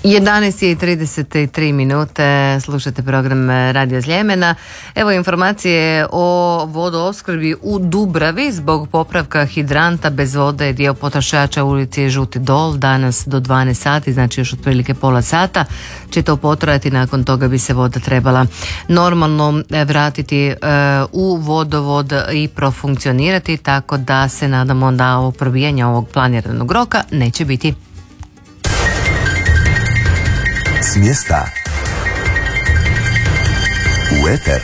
11:33 minute, slušate program Radio Sljemena. Evo informacije o vodoopskrbi u Dubravi. Zbog popravka hidranta bez vode dio potrošača u ulici Žuti Dol danas do 12 sati, znači još otprilike pola sata će to potrajati. Nakon toga bi se voda trebala normalno vratiti u vodovod i profunkcionirati, tako da se nadamo da ovo probijanje ovog planiranog roka neće biti. S mjesta u eter.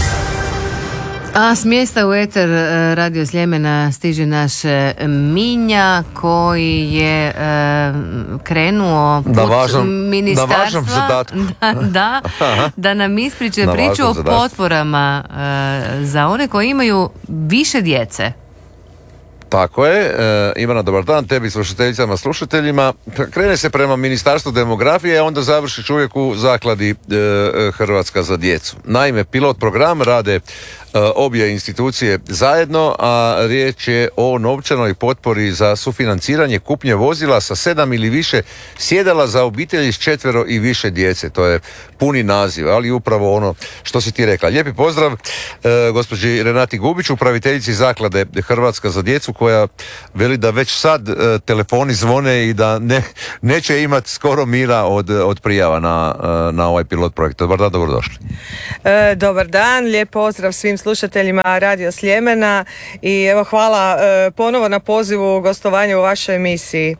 A s mjesta u eter Radio Sljemena stiže naš Minja koji je krenuo put ministarstva da nam ispriča priču o potporama za one koji imaju više djece. Tako je, Ivana, dobar dan tebi, slušateljicama, slušateljima. Krene se prema Ministarstvu demografije, a onda završi čovjek u zakladi Hrvatska za djecu. Naime, pilot program rade obje institucije zajedno, a riječ je o novčanoj potpori za sufinanciranje kupnje vozila sa 7 ili više sjedala za obitelji s 4 i više djece. To je puni naziv, ali upravo ono što si ti rekla. Lijepi pozdrav gospođi Renati Gubić, upraviteljici zaklade Hrvatska za djecu, koja veli da već sad telefoni zvone i da neće imati skoro mira od prijava na ovaj pilot projekt. Dobar dan, dobrodošli. Dobar dan, lijep pozdrav svim slušateljima Radio Sljemena i evo hvala ponovo na pozivu gostovanja u vašoj emisiji.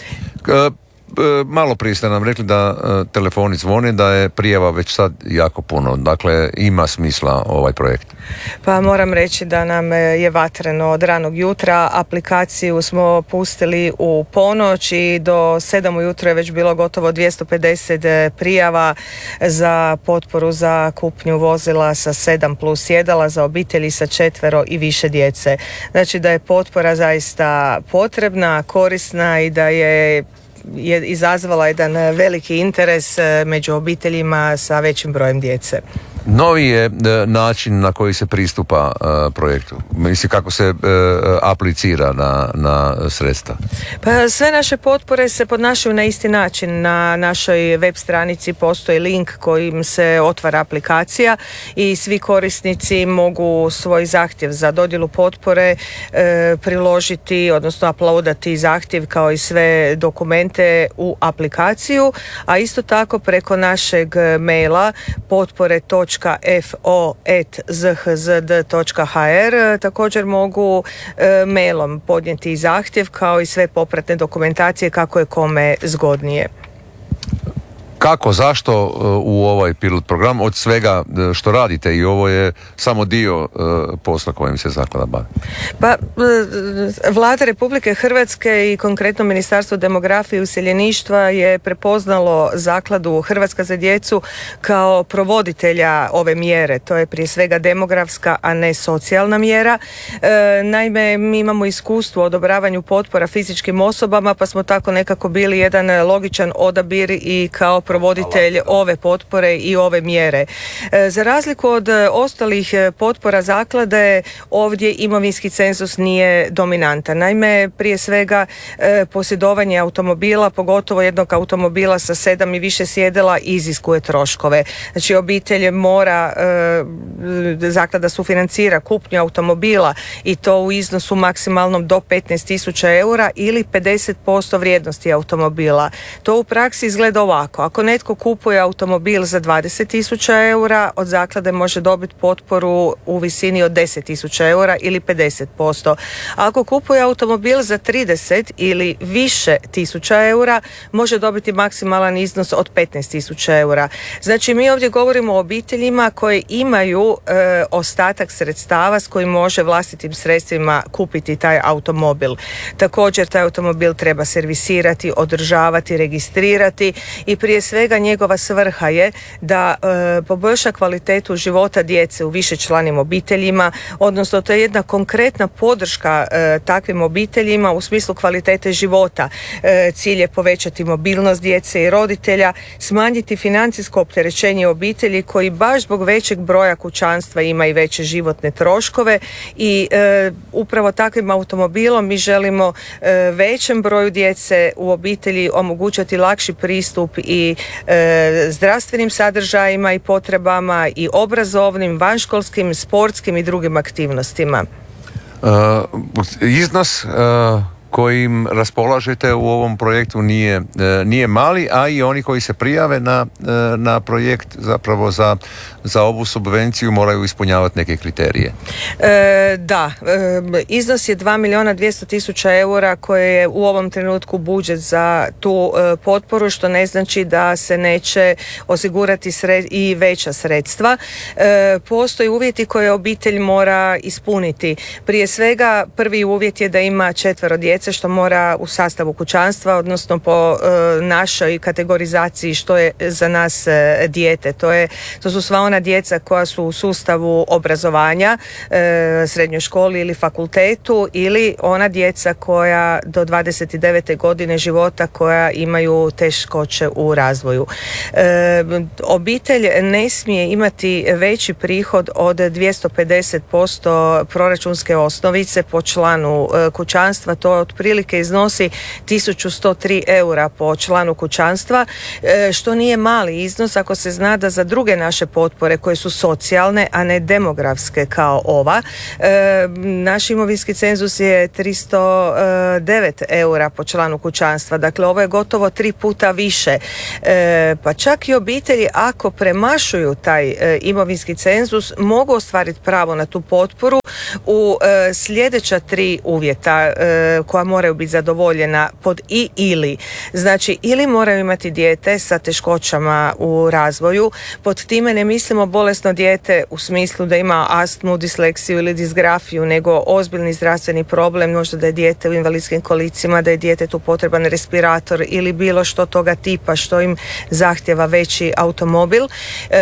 Malo prije ste nam rekli da telefoni zvone, da je prijava već sad jako puno, dakle ima smisla ovaj projekt. Pa moram reći da nam je vatreno od ranog jutra. Aplikaciju smo pustili u ponoć i do 7 ujutro je već bilo gotovo 250 prijava za potporu za kupnju vozila sa 7 plus sjedala za obitelji sa 4 i više djece. Znači da je potpora zaista potrebna, korisna i da je izazvala jedan veliki interes među obiteljima sa većim brojem djece. Novi je način na koji se pristupa projektu. Mislim, kako se aplicira na sredstva? Pa sve naše potpore se podnašaju na isti način. Na našoj web stranici postoji link kojim se otvara aplikacija i svi korisnici mogu svoj zahtjev za dodjelu potpore priložiti, odnosno uploadati zahtjev kao i sve dokumente u aplikaciju, a isto tako preko našeg maila potpore.fo@zhzd.hr također mogu mailom podnijeti zahtjev kao i sve popratne dokumentacije kako je kome zgodnije. Kako, zašto u ovaj pilot program od svega što radite, i ovo je samo dio posla kojim se zaklada bavi? Pa, Vlada Republike Hrvatske i konkretno Ministarstvo demografije i useljeništva je prepoznalo zakladu Hrvatska za djecu kao provoditelja ove mjere. To je prije svega demografska, a ne socijalna mjera. Naime, mi imamo iskustvo u odobravanju potpora fizičkim osobama, pa smo tako nekako bili jedan logičan odabir i kao provoditelj ove potpore i ove mjere. Za razliku od ostalih potpora zaklade, ovdje imovinski cenzus nije dominantan. Naime, prije svega posjedovanje automobila, pogotovo jednog automobila sa 7 i više sjedala, iziskuje troškove. Znači, obitelj mora, zaklada sufinancira kupnju automobila i to u iznosu maksimalnom do 15.000 eura ili 50% vrijednosti automobila. To u praksi izgleda ovako. Ako netko kupuje automobil za 20.000 eura, od zaklade može dobiti potporu u visini od 10.000 eura ili 50%. Ako kupuje automobil za 30 ili više tisuća eura, može dobiti maksimalan iznos od 15.000 eura. Znači, mi ovdje govorimo o obiteljima koje imaju ostatak sredstava s kojim može vlastitim sredstvima kupiti taj automobil. Također, taj automobil treba servisirati, održavati, registrirati i prije svega njegova svrha je da poboljša kvalitetu života djece u višečlanim obiteljima, odnosno to je jedna konkretna podrška takvim obiteljima u smislu kvalitete života. Cilj je povećati mobilnost djece i roditelja, smanjiti financijsko opterećenje obitelji koji baš zbog većeg broja kućanstva ima i veće životne troškove i upravo takvim automobilom mi želimo većem broju djece u obitelji omogućati lakši pristup i zdravstvenim sadržajima i potrebama i obrazovnim, vanškolskim, sportskim i drugim aktivnostima. Iznos kojim raspolažete u ovom projektu nije mali, a i oni koji se prijave na projekt zapravo za ovu subvenciju moraju ispunjavati neke kriterije. Da, iznos je 2.200.000 eura koje je u ovom trenutku budžet za tu potporu, što ne znači da se neće osigurati i veća sredstva. Postoje uvjeti koje obitelj mora ispuniti. Prije svega prvi uvjet je da ima 4 djece, što mora u sastavu kućanstva, odnosno po našoj kategorizaciji što je za nas dijete. To su sva ona djeca koja su u sustavu obrazovanja, srednjoj školi ili fakultetu, ili ona djeca koja do 29. godine života koja imaju teškoće u razvoju. Obitelj ne smije imati veći prihod od 250% proračunske osnovice po članu kućanstva. To otprilike iznosi 1.103 eura po članu kućanstva, što nije mali iznos ako se zna da za druge naše potpore koje su socijalne, a ne demografske kao ova, naš imovinski cenzus je 309 eura po članu kućanstva. Dakle, ovo je gotovo 3 puta više. Pa čak i obitelji ako premašuju taj imovinski cenzus mogu ostvariti pravo na tu potporu u sljedeća 3 uvjeta koja moraju biti zadovoljena pod ili. Znači, ili moraju imati dijete sa teškoćama u razvoju. Pod time ne mislimo bolesno dijete u smislu da ima astmu, disleksiju ili disgrafiju, nego ozbiljni zdravstveni problem, možda da je dijete u invalidskim kolicima, da je djetetu potreban respirator ili bilo što toga tipa što im zahtjeva veći automobil.